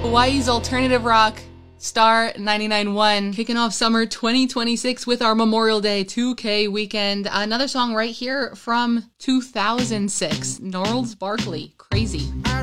Hawaii's alternative rock, Star 99.1, kicking off summer 2026 with our Memorial Day 2K weekend. Another song right here from 2006, Gnarls Barkley, Crazy. I